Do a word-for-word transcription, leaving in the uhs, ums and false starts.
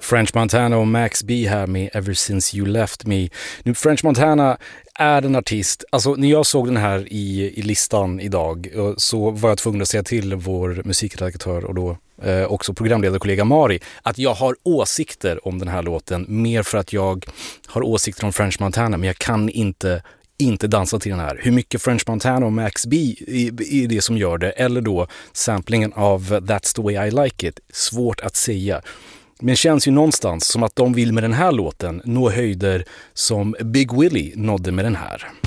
French Montana och Max B här med Ever Since You Left Me. Nu, French Montana är en artist, alltså när jag såg den här i, i listan idag så var jag tvungen att säga till vår musikredaktör och då eh, också programledarkollega Mari att jag har åsikter om den här låten, mer för att jag har åsikter om French Montana, men jag kan inte inte dansa till den här. Hur mycket French Montana och Max B är det som gör det, eller då samplingen av That's the way I like it, svårt att säga. Men känns ju någonstans som att de vill med den här låten nå höjder som Big Willie nådde med den här.